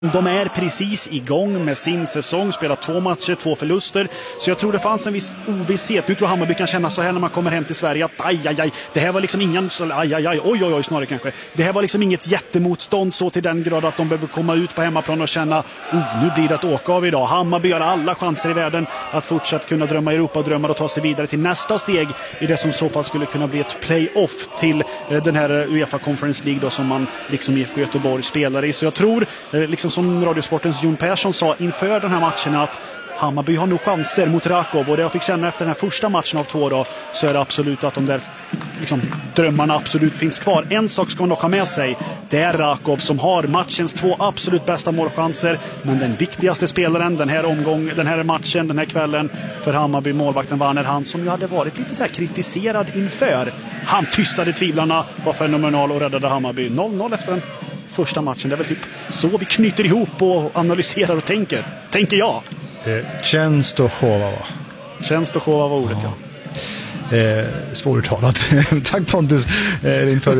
De är precis igång med sin säsong, spelar 2 matcher, 2 förluster. Så jag tror det fanns en viss ovisshet. Nu tror Hammarby kan känna så här när man kommer hem till Sverige att aj, det här var liksom ingen oj snarare kanske. Det här var liksom inget jättemotstånd så till den grad att de behöver komma ut på hemmaplan och känna nu blir det att åka av idag. Hammarby har alla chanser i världen att fortsatt kunna drömma Europa-drömmar och ta sig vidare till nästa steg i det som i så fall skulle kunna bli ett play-off till den här UEFA Conference League då, som man liksom IFK Göteborg spelar i. Så jag tror liksom som Radiosportens Jon Persson sa inför den här matchen att Hammarby har nog chanser mot Rakov, och det jag fick känna efter den här första matchen av 2 då, så är det absolut att de där liksom, drömmarna absolut finns kvar. En sak ska man dock ha med sig, det är Rakov som har matchens 2 absolut bästa målchanser, men den viktigaste spelaren den här matchen, den här kvällen för Hammarby, målvakten Werner Hand, som ju hade varit lite så här kritiserad inför. Han tystade tvivlarna, var fenomenal och räddade Hammarby 0-0 efter den första matchen. Det är väl typ så vi knyter ihop och analyserar och tänker jag. Częstochowa. Częstochowa var ordet, ja. Svåruttalat. Tack Pontus.